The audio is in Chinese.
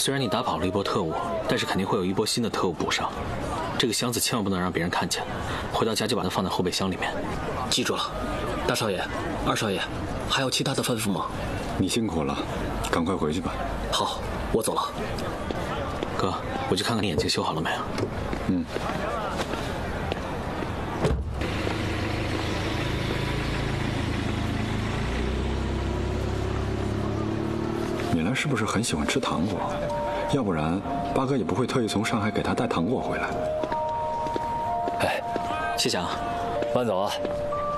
虽然你打跑了一波特务，但是肯定会有一波新的特务补上。这个箱子千万不能让别人看见，回到家就把它放在后备箱里面。 记住了，大少爷、二少爷，还有其他的吩咐吗？ 你辛苦了，赶快回去吧。 好，我走了。 哥，我去看看你眼睛修好了没有。 嗯。你来是不是很喜欢吃糖果？要不然八哥也不会特意从上海给他带糖果回来。 哎， 谢谢啊， 慢走啊。